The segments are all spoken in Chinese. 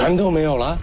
全都没有了。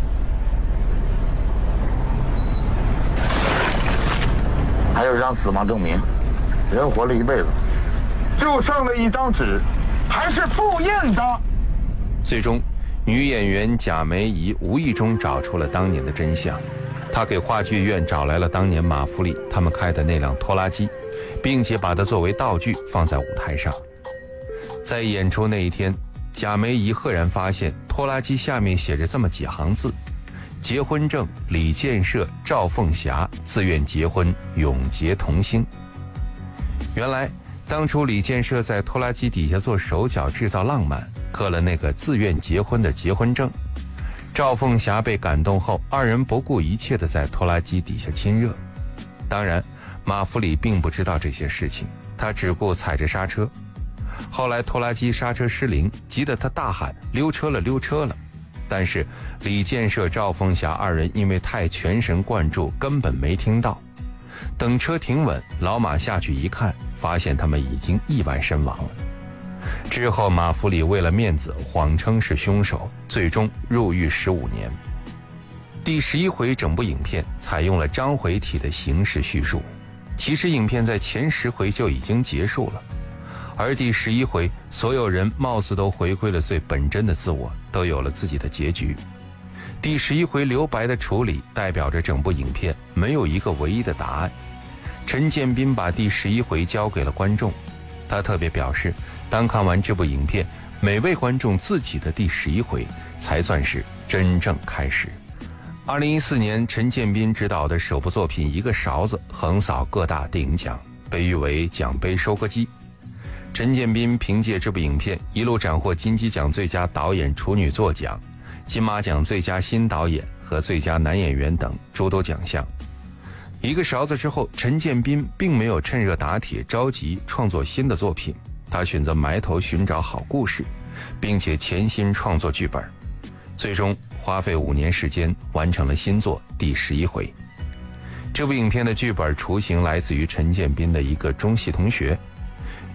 还有一张死亡证明，人活了一辈子，就剩了一张纸，还是复印的。 最终，女演员贾梅姨无意中找出了当年的真相。她给话剧院找来了当年马福里他们开的那辆拖拉机，并且把它作为道具放在舞台上。在演出那一天，贾梅姨赫然发现拖拉机下面写着这么几行字：结婚证李建设、赵凤霞自愿结婚，永结同心。原来当初李建设在拖拉机底下做手脚制造浪漫，刻了那个自愿结婚的结婚证。赵凤霞被感动后，二人不顾一切地在拖拉机底下亲热。当然马福里并不知道这些事情，他只顾踩着刹车。后来拖拉机刹车失灵，急得他大喊溜车了溜车了。但是李建设、赵凤霞二人因为太全神贯注，根本没听到。等车停稳，老马下去一看，发现他们已经意外身亡了。之后马福里为了面子谎称是凶手，最终入狱15年。第11回整部影片采用了章回体的形式叙述，其实影片在前10回就已经结束了。而第11回，所有人貌似都回归了最本真的自我，都有了自己的结局。第11回留白的处理代表着整部影片没有一个唯一的答案。陈建斌把第11回交给了观众，他特别表示，当看完这部影片，每位观众自己的第11回才算是真正开始。2014年，陈建斌执导的首部作品《一个勺子》横扫各大电影奖，被誉为奖杯收割机。陈建斌凭借这部影片一路斩获金鸡奖最佳导演处女作奖、金马奖最佳新导演和最佳男演员等诸多奖项。一个勺子之后，陈建斌并没有趁热打铁着急创作新的作品，他选择埋头寻找好故事，并且潜心创作剧本，最终花费5年时间完成了新作第11回。这部影片的剧本雏形来自于陈建斌的一个中戏同学，